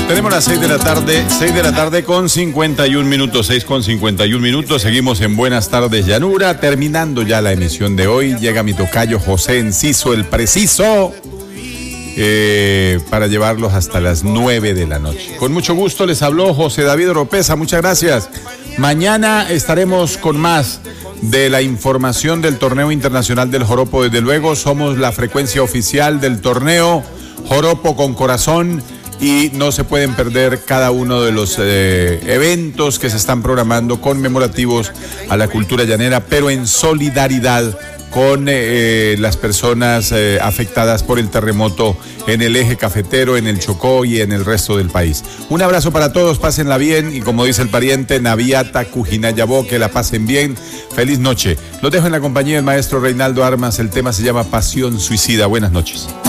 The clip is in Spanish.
Tenemos las 6 de la tarde con 51 minutos, 6 con 51 minutos. Seguimos en Buenas Tardes Llanura, terminando ya la emisión de hoy. Llega mi tocayo José Enciso, el preciso, para llevarlos hasta las 9 de la noche. Con mucho gusto les habló José David Oropeza, muchas gracias. Mañana estaremos con más de la información del torneo internacional del joropo. Desde luego somos la frecuencia oficial del torneo Joropo con Corazón y no se pueden perder cada uno de los eventos que se están programando conmemorativos a la cultura llanera, pero en solidaridad con las personas afectadas por el terremoto en el eje cafetero, en el Chocó y en el resto del país. Un abrazo para todos, pásenla bien y como dice el pariente, Naviata Cujinayabó, que la pasen bien. Feliz noche. Los dejo en la compañía del maestro Reinaldo Armas. El tema se llama Pasión Suicida. Buenas noches.